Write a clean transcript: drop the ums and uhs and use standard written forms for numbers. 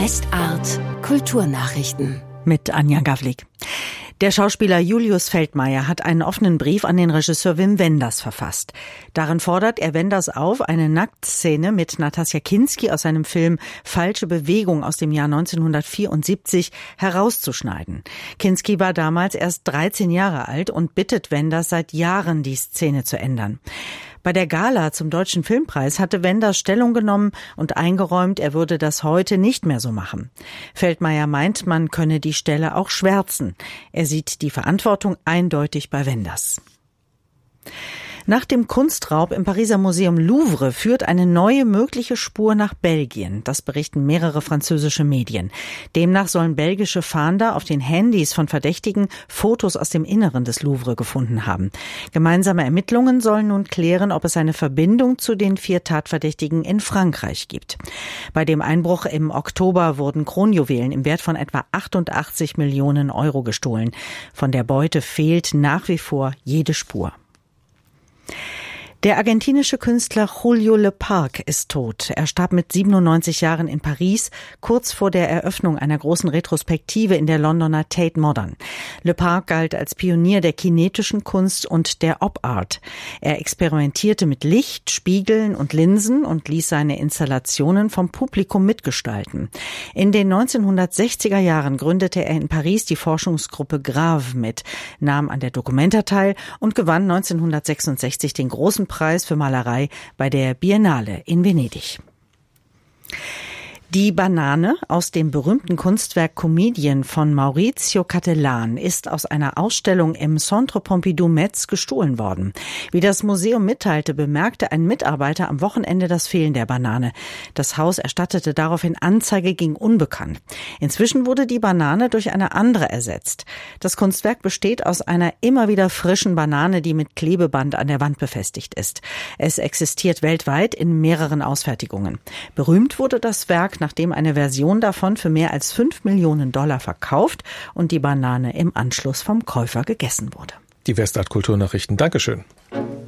Westart Kulturnachrichten mit Anja Gawlik. Der Schauspieler Julius Feldmeier hat einen offenen Brief an den Regisseur Wim Wenders verfasst. Darin fordert er Wenders auf, eine Nacktszene mit Natasja Kinski aus seinem Film Falsche Bewegung aus dem Jahr 1974 herauszuschneiden. Kinski war damals erst 13 Jahre alt und bittet Wenders seit Jahren, die Szene zu ändern. Bei der Gala zum Deutschen Filmpreis hatte Wenders Stellung genommen und eingeräumt, er würde das heute nicht mehr so machen. Feldmeier meint, man könne die Stelle auch schwärzen. Er sieht die Verantwortung eindeutig bei Wenders. Nach dem Kunstraub im Pariser Museum Louvre führt eine neue mögliche Spur nach Belgien. Das berichten mehrere französische Medien. Demnach sollen belgische Fahnder auf den Handys von Verdächtigen Fotos aus dem Inneren des Louvre gefunden haben. Gemeinsame Ermittlungen sollen nun klären, ob es eine Verbindung zu den 4 Tatverdächtigen in Frankreich gibt. Bei dem Einbruch im Oktober wurden Kronjuwelen im Wert von etwa 88 Millionen Euro gestohlen. Von der Beute fehlt nach wie vor jede Spur. Der argentinische Künstler Julio Lepage ist tot. Er starb mit 97 Jahren in Paris, kurz vor der Eröffnung einer großen Retrospektive in der Londoner Tate Modern. Lepage galt als Pionier der kinetischen Kunst und der Op-Art. Er experimentierte mit Licht, Spiegeln und Linsen und ließ seine Installationen vom Publikum mitgestalten. In den 1960er Jahren gründete er in Paris die Forschungsgruppe Grave mit, nahm an der Documenta teil und gewann 1966 den großen Preis für Malerei bei der Biennale in Venedig. Die Banane aus dem berühmten Kunstwerk Comedian von Maurizio Cattelan ist aus einer Ausstellung im Centre Pompidou Metz gestohlen worden. Wie das Museum mitteilte, bemerkte ein Mitarbeiter am Wochenende das Fehlen der Banane. Das Haus erstattete daraufhin Anzeige gegen Unbekannt. Inzwischen wurde die Banane durch eine andere ersetzt. Das Kunstwerk besteht aus einer immer wieder frischen Banane, die mit Klebeband an der Wand befestigt ist. Es existiert weltweit in mehreren Ausfertigungen. Berühmt wurde das Werk, nachdem eine Version davon für mehr als $5 Millionen verkauft und die Banane im Anschluss vom Käufer gegessen wurde. Die Westart Kulturnachrichten. Dankeschön.